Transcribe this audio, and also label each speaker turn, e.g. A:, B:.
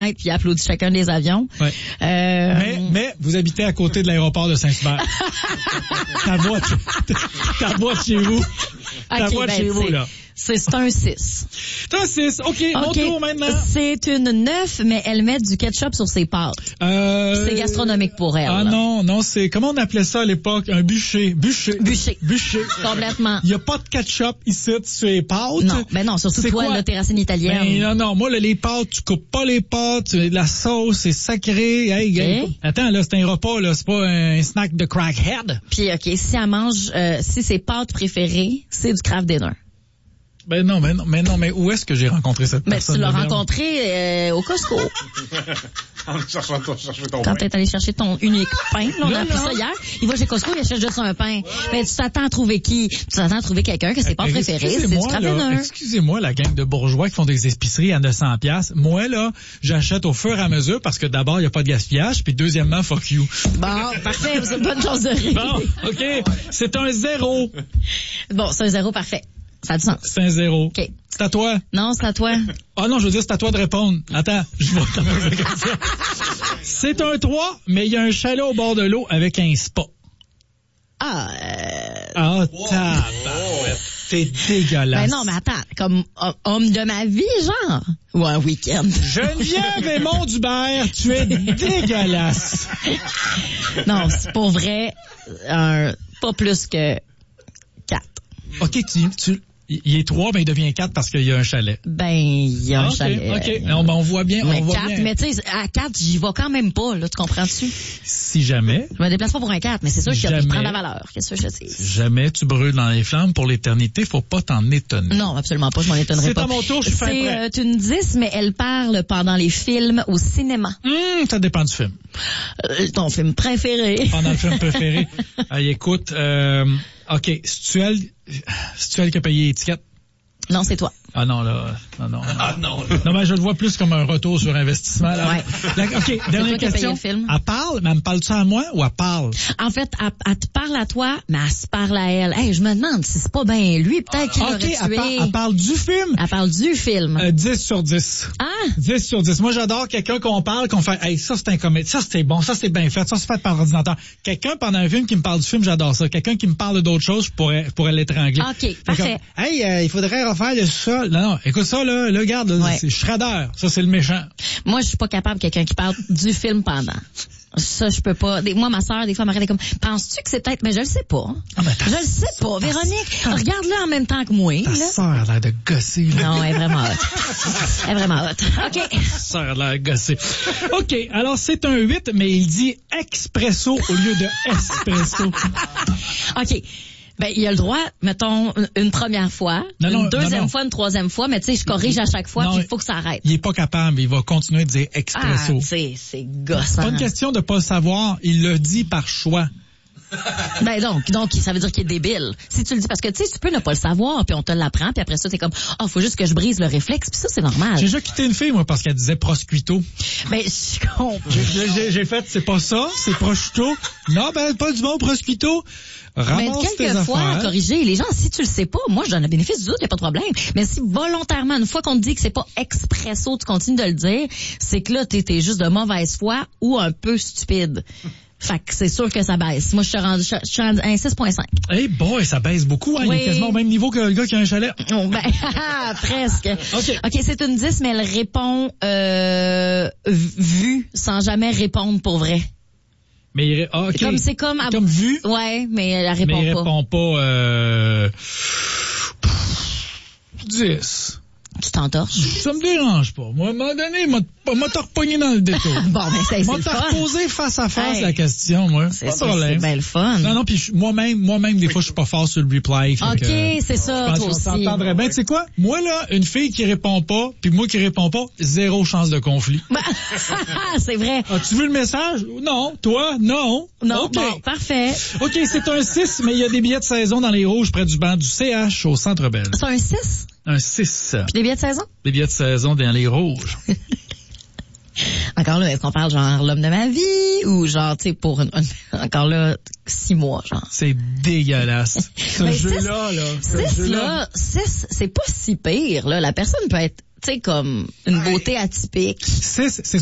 A: puis il applaudit chacun des avions.
B: Ouais. Mais vous habitez à côté de l'aéroport de Saint-Hubert. Ta boîte chez vous. Ta boîte chez vous, là.
A: C'est un 6.
B: C'est un 6. OK, mon tour maintenant.
A: C'est une 9, mais elle met du ketchup sur ses pâtes. C'est gastronomique pour elle.
B: Ah non, c'est, comment on appelait ça à l'époque? Un bûcher. Bûcher.
A: Complètement.
B: Il n'y a pas de ketchup ici sur les pâtes.
A: Non, surtout toi, là, t'es racine italienne.
B: Non, moi, là, les pâtes, tu coupes pas les pâtes, la sauce, c'est sacré. Hey. Attends, là, c'est un repas, là, c'est pas un snack de crackhead.
A: Puis, OK, si elle mange, si ses pâtes préférées, c'est du Kraft Dinner.
B: Mais où est-ce que j'ai rencontré cette personne?
A: Tu l'as rencontré au Costco.
C: En cherchant ton
A: Quand
C: pain.
A: t'es allé chercher ton unique pain, là, on a appris ça hier. Il va chez Costco, il achète juste un pain. Mais tu t'attends à trouver qui? Tu t'attends à trouver quelqu'un que c'est pas préféré, c'est du Kraft Dinner.
B: Excusez-moi, la gang de bourgeois qui font des épiceries à 900$. Moi, là, j'achète au fur et à mesure parce que d'abord, il n'y a pas de gaspillage, puis deuxièmement, fuck you.
A: Bon, parfait, vous avez bonne chance de rire.
B: Bon, OK, c'est un 0.
A: Bon, c'est un 0, parfait. Ça a du sens.
B: C'est un 0.
A: OK.
B: C'est à toi?
A: Non, c'est à toi.
B: Ah non, je veux dire, c'est à toi de répondre. Attends, je vais te poser comme ça. C'est un 3, mais il y a un chalet au bord de l'eau avec un spa. Tabarouette. C'est dégueulasse.
A: Ben non, mais attends, comme homme de ma vie, genre? Ou un week-end?
B: Geneviève Aymon Dubert, tu es dégueulasse.
A: Non, c'est pour vrai, pas plus que 4.
B: OK, il est 3, mais il devient 4 parce qu'il y a un chalet.
A: Ben, il y a un chalet.
B: OK. On voit bien.
A: Mais 4, mais tu sais, à 4, j'y vais quand même pas, là, tu comprends-tu?
B: Si jamais.
A: Je me déplace pas pour un 4, mais c'est sûr qu'il prend de la valeur. Qu'est-ce que je sais?
B: Si jamais tu brûles dans les flammes pour l'éternité, faut pas t'en étonner.
A: Non, absolument pas, je m'en étonnerai pas.
B: C'est à mon tour, je suis fin prêt.
A: C'est une 10, mais elle parle pendant les films au cinéma.
B: Ça dépend du film.
A: Ton film préféré.
B: Pendant le film préféré. Écoute, OK, c'est-tu elle qui a payé l'étiquette?
A: Non, c'est toi.
B: Ah non, là. Non. Non, mais je le vois plus comme un retour sur investissement, là.
A: Ouais.
B: OK, dernière question. Elle parle, mais elle me parle-tu à moi ou elle parle?
A: En fait, elle te parle à toi, mais elle se parle à elle. Hey, je me demande si c'est pas bien lui, peut-être qu'il l'aurait tué.
B: Elle parle du film?
A: Elle parle du film.
B: 10 sur 10.
A: Ah!
B: 10 sur 10. Moi, j'adore quelqu'un qu'on parle, qu'on fait, hey, ça, c'est un comédie, ça, c'était bon, ça, c'est bien fait, ça, c'est fait par ordinateur. Quelqu'un pendant un film qui me parle du film, j'adore ça. Quelqu'un qui me parle d'autres choses, je pourrais l'étrangler.
A: OK, parfait.
B: Comme, hey, il faudrait refaire le sol. Non, écoute ça, là, regarde, là,
A: ouais.
B: C'est Shredder. Ça, c'est le méchant.
A: Moi, je suis pas capable de quelqu'un qui parle du film pendant. Ça, je peux pas. Moi, ma sœur, des fois, m'arrête comme, penses-tu que c'est peut-être, mais je le sais pas. Je le sais pas. Véronique, regarde-le en même temps que moi.
B: Ta sœur a l'air de gosser, là.
A: Non, elle est vraiment hot. Elle est vraiment hot. OK.
B: Ta sœur a l'air de gosser. OK. Alors, c'est un 8, mais il dit expresso au lieu de espresso.
A: OK. Ben, il a le droit, mettons, une premire fois, une deuxième fois, une troisième fois, mais tu sais, je corrige à chaque fois, puis il faut que ça arrête.
B: Il est pas capable, il va continuer de dire expresso.
A: C'est gossant.
B: C'est pas une question de pas le savoir, il le dit par choix.
A: Ben donc, ça veut dire qu'il est débile. Si tu le dis, parce que tu sais, tu peux ne pas le savoir, puis on te l'apprend, puis après ça, t'es comme, faut juste que je brise le réflexe, puis ça, c'est normal.
B: J'ai déjà quitté une fille, moi, parce qu'elle disait prosciutto.
A: Ben, je comprends.
B: J'ai fait, c'est pas ça, c'est prosciutto. Non, ben, pas du bon prosciutto.
A: Mais quelquefois, corriger les gens, si tu le sais pas, moi, je donne le bénéfice du doute, y a pas de problème. Mais si volontairement, une fois qu'on te dit que c'est pas expresso, tu continues de le dire, c'est que là, t'es juste de mauvaise foi ou un peu stupide. Fait que c'est sûr que ça baisse. Moi, je suis rendu à un 6.5.
B: Hey boy, ça baisse beaucoup, hein. Oui. Il est quasiment au même niveau que le gars qui a un chalet.
A: Oh, ben, presque. OK, c'est une 10, mais elle répond, vu, sans jamais répondre pour vrai.
B: Mais okay.
A: C'est comme
B: vu?
A: Ouais, mais elle répond pas.
B: Mais elle répond pas, 10.
A: Tu t'entorches?
B: Ça me dérange pas. Moi, à un moment donné, m'a t'en repogné dans le détour.
A: Bon, ben, c'est le fun.
B: M'a t'en reposé face à face la question, moi.
A: C'est bien le fun.
B: Non, puis moi-même, des fois, je suis pas fort sur le reply.
A: OK, c'est ça, toi aussi.
B: T'entendrais bien. Tu sais quoi? Moi, là, une fille qui répond pas, puis moi qui réponds pas, 0 chance de conflit.
A: C'est vrai.
B: As-tu vu le message? Non. Toi? Non.
A: Non,
B: okay.
A: Bon, parfait.
B: OK, c'est un 6, mais il y a des billets de saison dans les rouges près du banc du CH au Centre Bell.
A: C'est un 6?
B: Un 6.
A: Puis des billets de saison?
B: Des billets de saison dans les rouges.
A: Encore là, est-ce qu'on parle genre l'homme de ma vie ou genre, tu sais, pour encore là, 6 mois, genre?
B: C'est dégueulasse. Ce jeu-là,
A: 6, c'est pas si pire, là. La personne peut être tu sais, comme une beauté atypique.
B: C'est